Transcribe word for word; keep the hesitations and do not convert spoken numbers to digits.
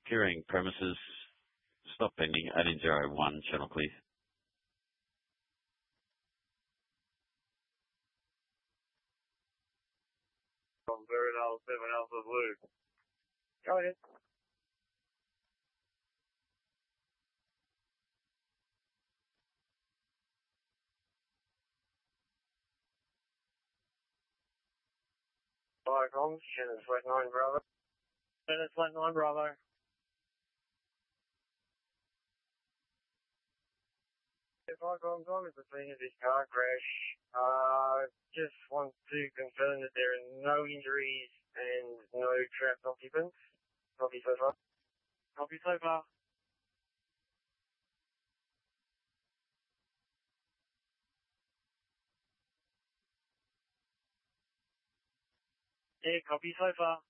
Securing premises. Stop pending. eighteen oh one, channel clear. From Bird L seven Alpha Blue. Go ahead. Fire comms, Shannon Flat nine Bravo. Shannon Flat nine Bravo. Fire comms, I'm at the scene of this car crash. Uh, just want to confirm that there are no injuries and no trapped occupants. Copy so far. Copy so far. Yeah, copy so far.